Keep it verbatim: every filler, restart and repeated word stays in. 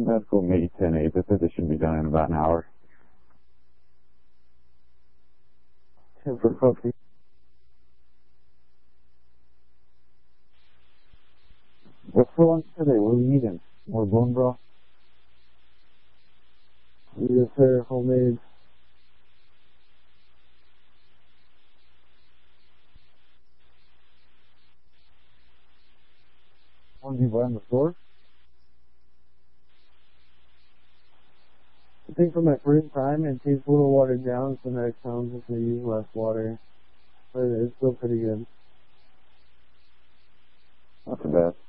Medical May ten eight. The visit should be done in about an hour. ten for coffee. What's for lunch today? What are we eating? More bone broth? Yes, sir. Homemade. What did you buy in the store? I think for my first time, it tastes a little watered down, so next time I'm just going to use less water. But it's still pretty good. Not too bad.